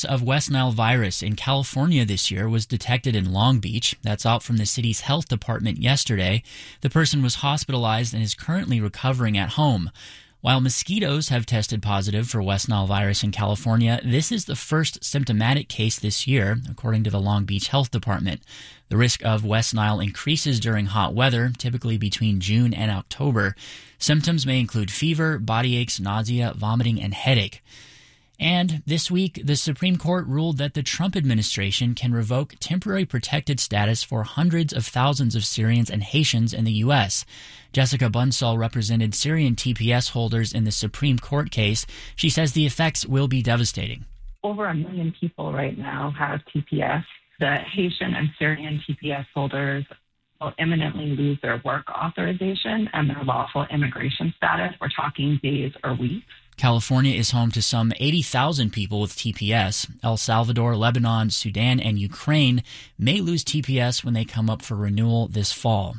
case of West Nile virus in California this year was detected in Long Beach. That's out from the city's health department yesterday. The person was hospitalized and is currently recovering at home. While mosquitoes have tested positive for West Nile virus in California, this is the first symptomatic case this year, according to the Long Beach Health Department. The risk of West Nile increases during hot weather, typically between June and October. Symptoms may include fever, body aches, nausea, vomiting, and headache. And this week, the Supreme Court ruled that the Trump administration can revoke temporary protected status for hundreds of thousands of Syrians and Haitians in the U.S. Jessica Bunsall represented Syrian TPS holders in the Supreme Court case. She says the effects will be devastating. Over 1 million people right now have TPS. The Haitian and Syrian TPS holders will imminently lose their work authorization and their lawful immigration status. We're talking days or weeks. California is home to some 80,000 people with TPS. El Salvador, Lebanon, Sudan, and Ukraine may lose TPS when they come up for renewal this fall.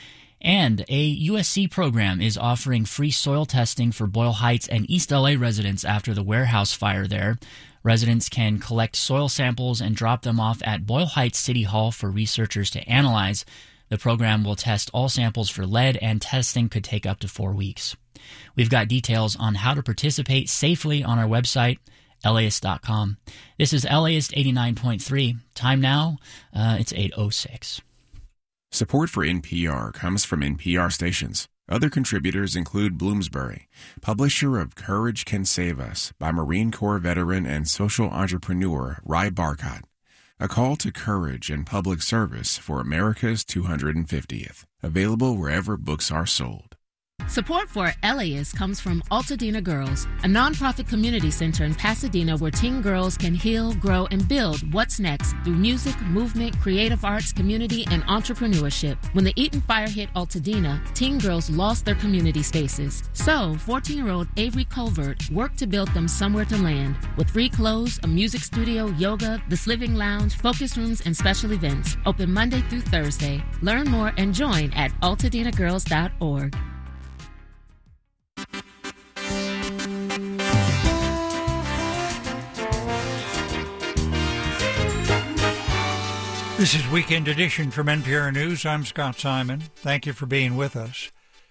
And a USC program is offering free soil testing for Boyle Heights and East LA residents after the warehouse fire there. Residents can collect soil samples and drop them off at Boyle Heights City Hall for researchers to analyze. The program will test all samples for lead, and testing could take up to 4 weeks. We've got details on how to participate safely on our website, LAist.com. This is LAist 89.3. Time now, it's 8:06. Support for NPR comes from NPR stations. Other contributors include Bloomsbury, publisher of Courage Can Save Us by Marine Corps veteran and social entrepreneur Rai Barkat. A call to courage and public service for America's 250th. Available wherever books are sold. Support for LAist comes from Altadena Girls, a nonprofit community center in Pasadena where teen girls can heal, grow, and build what's next through music, movement, creative arts, community, and entrepreneurship. When the Eaton fire hit Altadena, teen girls lost their community spaces. So, 14-year-old Avery Colvert worked to build them somewhere to land, with free clothes, a music studio, yoga, this living lounge, focus rooms, and special events. Open Monday through Thursday. Learn more and join at altadenagirls.org. This is Weekend Edition from NPR News. I'm Scott Simon. Thank you for being with us.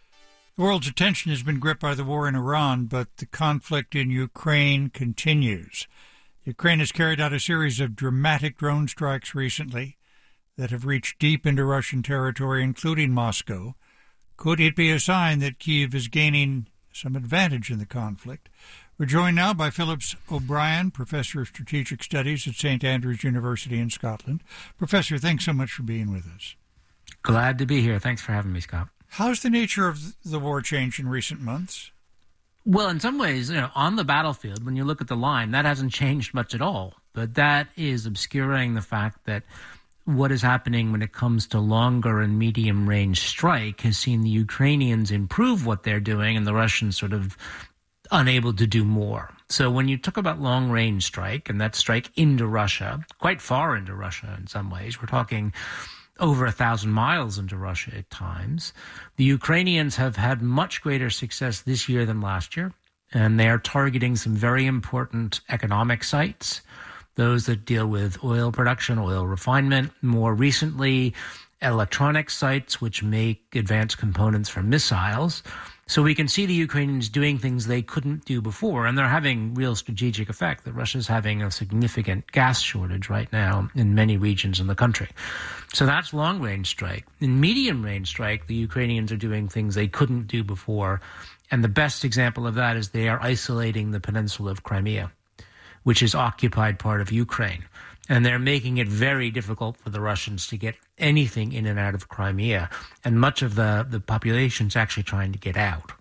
The world's attention has been gripped by the war in Iran, but the conflict in Ukraine continues. Ukraine has carried out a series of dramatic drone strikes recently that have reached deep into Russian territory, including Moscow. Could it be a sign that Kyiv is gaining some advantage in the conflict? We're joined now by Phillips O'Brien, Professor of Strategic Studies at St. Andrews University in Scotland. Professor, thanks so much for being with us. Glad to be here. Thanks for having me, Scott. How's the nature of the war changed in recent months? Well, in some ways, on the battlefield, when you look at the line, that hasn't changed much at all. But that is obscuring the fact that what is happening when it comes to longer and medium-range strike has seen the Ukrainians improve what they're doing and the Russians sort of unable to do more. So when you talk about long-range strike, and that strike into Russia, quite far into Russia in some ways, we're talking over 1,000 miles into Russia at times, the Ukrainians have had much greater success this year than last year, and they are targeting some very important economic sites, those that deal with oil production, oil refinement, more recently electronic sites which make advanced components for missiles. So we can see the Ukrainians doing things they couldn't do before, and they're having real strategic effect. That Russia's having a significant gas shortage right now in many regions in the country. So that's long-range strike. In medium-range strike, the Ukrainians are doing things they couldn't do before, and the best example of that is they are isolating the peninsula of Crimea, which is occupied part of Ukraine. And they're making it very difficult for the Russians to get anything in and out of Crimea. And much of the population's actually trying to get out.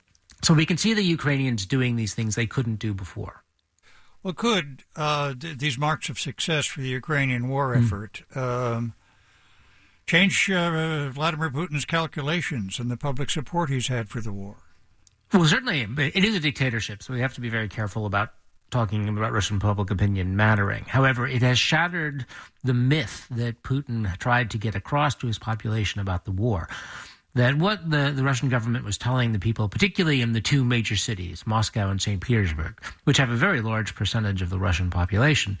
So we can see the Ukrainians doing these things they couldn't do before. Well, could these marks of success for the Ukrainian war effort change Vladimir Putin's calculations and the public support he's had for the war? Well, certainly. It is a dictatorship, so we have to be very careful about talking about Russian public opinion mattering. However, it has shattered the myth that Putin tried to get across to his population about the war. That what the Russian government was telling the people, particularly in the two major cities, Moscow and St. Petersburg, which have a very large percentage of the Russian population,